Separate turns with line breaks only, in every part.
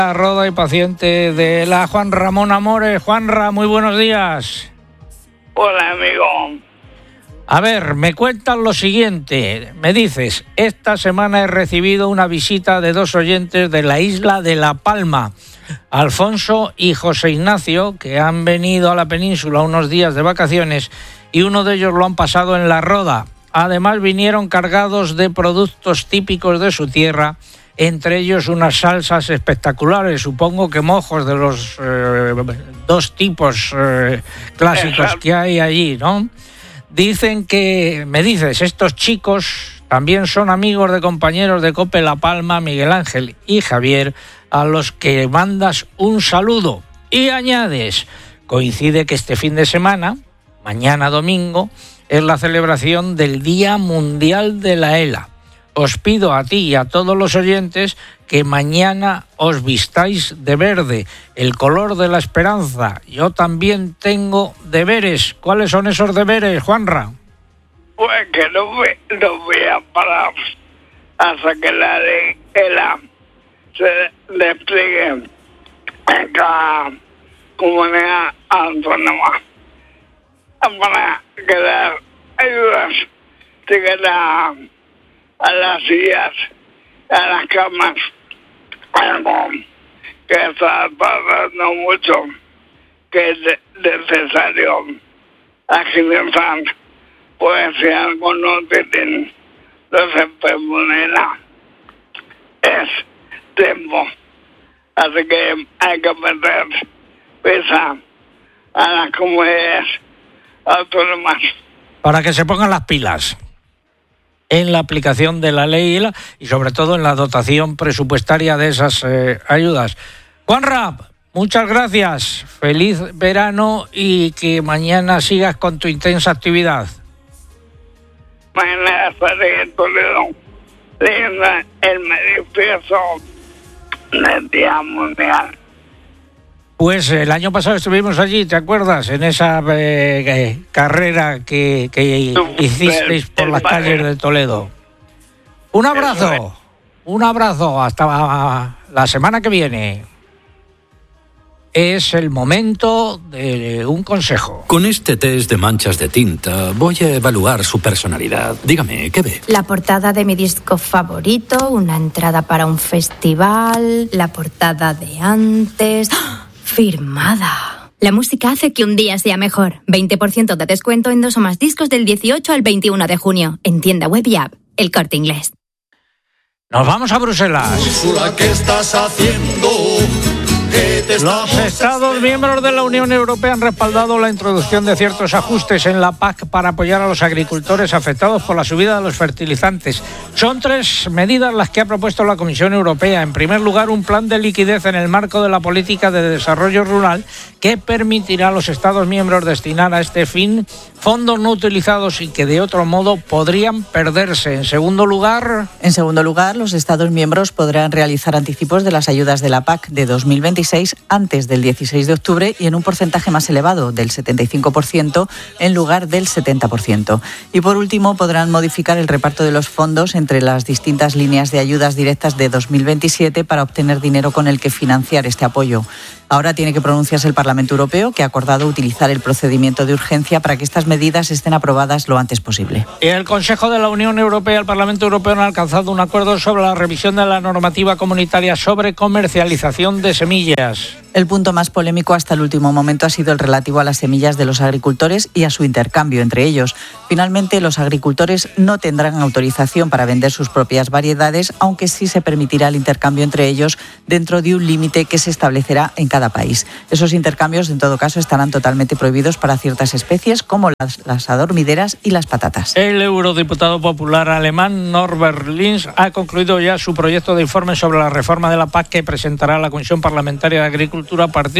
Roda y paciente de la Juan Ramón Amores. Juanra, muy buenos días.
Hola, amigo.
A ver, me cuentan lo siguiente. Me dices, esta semana he recibido una visita de 2 oyentes de la isla de La Palma, Alfonso y José Ignacio, que han venido a la península unos días de vacaciones y uno de ellos lo han pasado en La Roda. Además vinieron cargados de productos típicos de su tierra, entre ellos unas salsas espectaculares, supongo que mojos de los 2 tipos clásicos que hay allí, ¿no? Dicen que, me dices, estos chicos también son amigos de compañeros de COPE La Palma, Miguel Ángel y Javier, a los que mandas un saludo. Y añades, coincide que este fin de semana, mañana domingo, es la celebración del Día Mundial de la ELA. Os pido a ti y a todos los oyentes que mañana os vistáis de verde, el color de la esperanza. Yo también tengo deberes. ¿Cuáles son esos deberes, Juanra?
Pues que no voy a parar hasta que la ley ELA se despliegue en cada comunidad autónoma para que las ayudas lleguen a las sillas, a las camas, algo que está tardando mucho, que es necesario agilizar, pues si algo no tienen los enfermos es tiempo. Así que hay que meter prisa a las comunidades autónomas.
Para que se pongan las pilas en la aplicación de la ley ELA y sobre todo en la dotación presupuestaria de esas ayudas. Juanra, muchas gracias, feliz verano y que mañana sigas con tu intensa actividad.
Mañana estaré en Toledo leyendo el manifiesto del Día Mundial.
Pues el año pasado estuvimos allí, ¿te acuerdas? En esa carrera que hicisteis por las calles de Toledo. Un abrazo, hasta la semana que viene. Es el momento de un consejo.
Con este test de manchas de tinta voy a evaluar su personalidad. Dígame, ¿qué ve?
La portada de mi disco favorito, una entrada para un festival, la portada de antes... ¡Oh! Firmada. La música hace que un día sea mejor. 20% de descuento en 2 o más discos del 18 al 21 de junio. En tienda web y app. El Corte Inglés.
Nos vamos a Bruselas.
Úrsula, ¿qué estás haciendo?
Los Estados miembros de la Unión Europea han respaldado la introducción de ciertos ajustes en la PAC para apoyar a los agricultores afectados por la subida de los fertilizantes. Son 3 medidas las que ha propuesto la Comisión Europea. En primer lugar, un plan de liquidez en el marco de la política de desarrollo rural que permitirá a los Estados miembros destinar a este fin fondos no utilizados y que de otro modo podrían perderse. En segundo lugar,
los Estados miembros podrán realizar anticipos de las ayudas de la PAC de 2026 antes del 16 de octubre y en un porcentaje más elevado, del 75%, en lugar del 70%. Y por último, podrán modificar el reparto de los fondos entre las distintas líneas de ayudas directas de 2027 para obtener dinero con el que financiar este apoyo. Ahora tiene que pronunciarse el Parlamento Europeo, que ha acordado utilizar el procedimiento de urgencia para que estas medidas estén aprobadas lo antes posible.
El Consejo de la Unión Europea y el Parlamento Europeo han alcanzado un acuerdo sobre la revisión de la normativa comunitaria sobre comercialización de semillas.
El punto más polémico hasta el último momento ha sido el relativo a las semillas de los agricultores y a su intercambio entre ellos. Finalmente, los agricultores no tendrán autorización para vender sus propias variedades, aunque sí se permitirá el intercambio entre ellos dentro de un límite que se establecerá en cada país. Esos intercambios, en todo caso, estarán totalmente prohibidos para ciertas especies como las adormideras y las patatas.
El eurodiputado popular alemán Norbert Linz ha concluido ya su proyecto de informe sobre la reforma de la PAC que presentará a la Comisión Parlamentaria de Agricultura a partir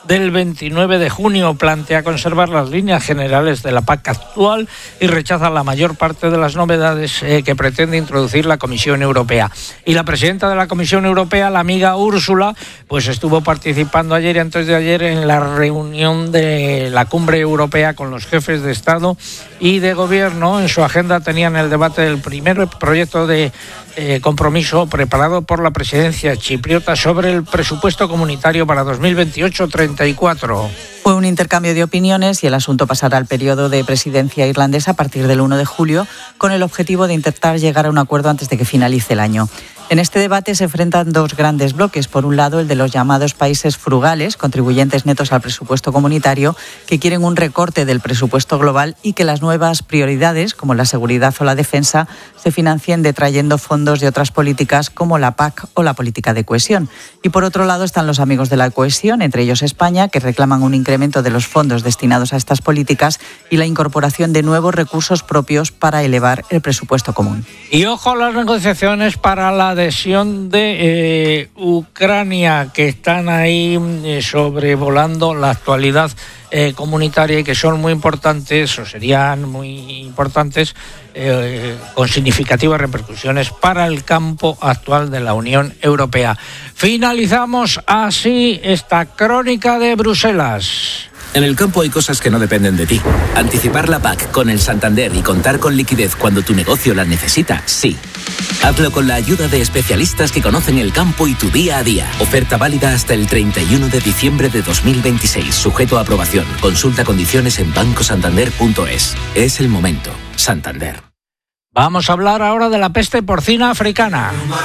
del 29 de junio. Plantea conservar las líneas generales de la PAC actual y rechaza la mayor parte de las novedades que pretende introducir la Comisión Europea. Y la presidenta de la Comisión Europea, la amiga Úrsula, pues estuvo participando ayer y antes de ayer en la reunión de la Cumbre Europea con los jefes de Estado y de Gobierno. En su agenda tenían el debate del primer proyecto de compromiso preparado por la presidencia chipriota sobre el presupuesto comunitario para 2028-34.
Fue un intercambio de opiniones y el asunto pasará al periodo de presidencia irlandesa a partir del 1 de julio con el objetivo de intentar llegar a un acuerdo antes de que finalice el año. En este debate se enfrentan dos grandes bloques. Por un lado, el de los llamados países frugales, contribuyentes netos al presupuesto comunitario, que quieren un recorte del presupuesto global y que las nuevas prioridades, como la seguridad o la defensa, se financien detrayendo fondos de otras políticas como la PAC o la política de cohesión. Y por otro lado están los amigos de la cohesión, entre ellos España, que reclaman un incremento de los fondos destinados a estas políticas y la incorporación de nuevos recursos propios para elevar el presupuesto común.
Y ojo a las negociaciones para la adhesión de Ucrania, que están ahí sobrevolando la actualidad comunitaria y que son muy importantes, o serían muy importantes, con significativas repercusiones para el campo actual de la Unión Europea. Finalizamos así esta crónica de Bruselas.
En el campo hay cosas que no dependen de ti. Anticipar la PAC con el Santander y contar con liquidez cuando tu negocio la necesita, sí. Hazlo con la ayuda de especialistas que conocen el campo y tu día a día. Oferta válida hasta el 31 de diciembre de 2026. Sujeto a aprobación. Consulta condiciones en bancosantander.es. Es el momento. Santander.
Vamos a hablar ahora de la peste porcina africana.